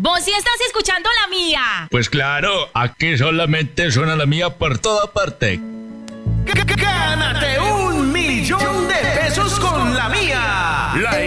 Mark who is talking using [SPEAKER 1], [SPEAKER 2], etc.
[SPEAKER 1] Vos sí estás escuchando la mía.
[SPEAKER 2] Pues claro, aquí solamente suena la mía por toda parte.
[SPEAKER 3] ¡Gánate $1.000.000 con la mía!